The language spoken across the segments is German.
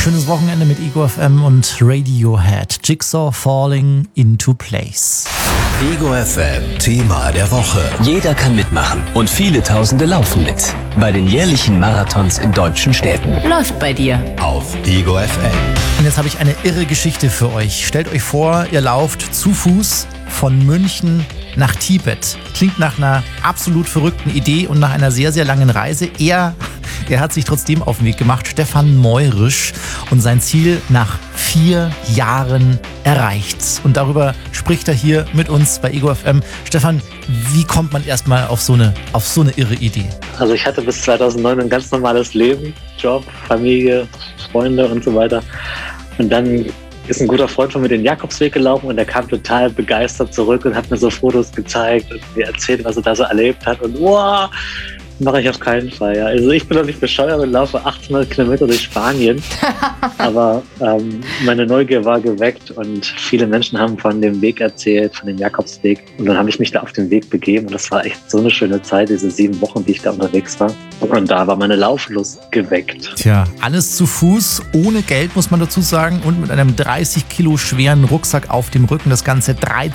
Schönes Wochenende mit Ego FM und Radiohead. Jigsaw Falling into Place. Ego FM Thema der Woche. Jeder kann mitmachen und viele Tausende laufen mit. Bei den jährlichen Marathons in deutschen Städten. Läuft bei dir. Auf Ego FM. Und jetzt habe ich eine irre Geschichte für euch. Stellt euch vor, ihr lauft zu Fuß von München nach Tibet. Klingt nach einer absolut verrückten Idee und nach einer sehr, sehr langen Reise. Er hat sich trotzdem auf den Weg gemacht, Stefan Meurisch, und sein Ziel nach 4 Jahren erreicht. Und darüber spricht er hier mit uns bei Ego FM. Stefan, wie kommt man erstmal auf so eine irre Idee? Also ich hatte bis 2009 ein ganz normales Leben, Job, Familie, Freunde und so weiter. Und dann ist ein guter Freund von mir den Jakobsweg gelaufen und der kam total begeistert zurück und hat mir so Fotos gezeigt und mir erzählt, was er da so erlebt hat. Und wow, mache ich auf keinen Fall. Ja. Also ich bin doch nicht bescheuert und laufe 1800 Kilometer durch Spanien. Aber meine Neugier war geweckt und viele Menschen haben von dem Weg erzählt, von dem Jakobsweg. Und dann habe ich mich da auf den Weg begeben und das war echt so eine schöne Zeit, diese 7 Wochen, die ich da unterwegs war. Und da war meine Lauflust geweckt. Tja, alles zu Fuß, ohne Geld, muss man dazu sagen, und mit einem 30 Kilo schweren Rucksack auf dem Rücken. Das Ganze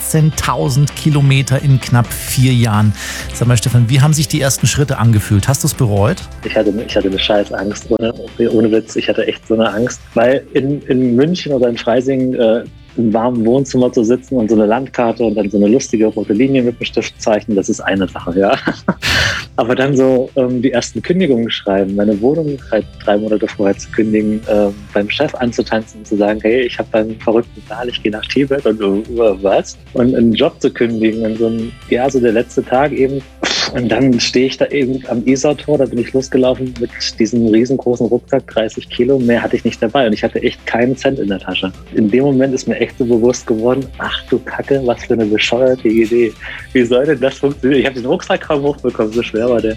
13.000 Kilometer in knapp 4 Jahren. Sag mal, Stefan, wie haben sich die ersten Schritte angefühlt? Hast du es bereut? Ich hatte eine scheiß Angst, ohne Witz. Ich hatte echt so eine Angst, weil in München oder in Freising im warmen Wohnzimmer zu sitzen und so eine Landkarte und dann so eine lustige rote Linie mit dem Stift zeichnen, das ist eine Sache, ja. Aber dann so die ersten Kündigungen schreiben, meine Wohnung halt 3 Monate vorher zu kündigen, beim Chef anzutanzen und zu sagen, hey, ich habe einen verrückten Plan, ich gehe nach Tibet und was? Und einen Job zu kündigen und so der letzte Tag eben. Und dann stehe ich da eben am Isartor, da bin ich losgelaufen mit diesem riesengroßen Rucksack, 30 Kilo, mehr hatte ich nicht dabei und ich hatte echt keinen Cent in der Tasche. In dem Moment ist mir echt so bewusst geworden, ach du Kacke, was für eine bescheuerte Idee. Wie soll denn das funktionieren? Ich habe den Rucksack kaum hochbekommen, so schwer war der.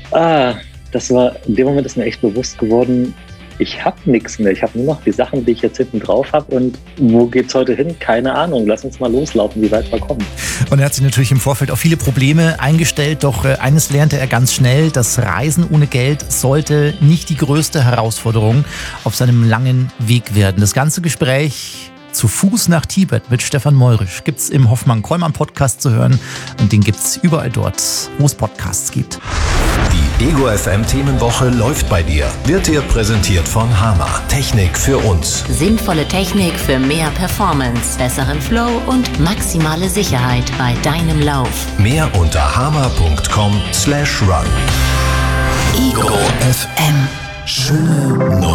In dem Moment ist mir echt bewusst geworden, ich habe nichts mehr. Ich habe nur noch die Sachen, die ich jetzt hinten drauf habe. Und wo geht's heute hin? Keine Ahnung. Lass uns mal loslaufen, wie weit wir kommen. Und er hat sich natürlich im Vorfeld auf viele Probleme eingestellt. Doch eines lernte er ganz schnell. Das Reisen ohne Geld sollte nicht die größte Herausforderung auf seinem langen Weg werden. Das ganze Gespräch zu Fuß nach Tibet mit Stefan Meurisch gibt's im Hoffmann-Kollmann-Podcast zu hören. Und den gibt's überall dort, wo es Podcasts gibt. Die Ego FM Themenwoche läuft bei dir. Wird dir präsentiert von Hama. Technik für uns. Sinnvolle Technik für mehr Performance, besseren Flow und maximale Sicherheit bei deinem Lauf. Mehr unter hama.com/run. Ego FM. Schöne Neue.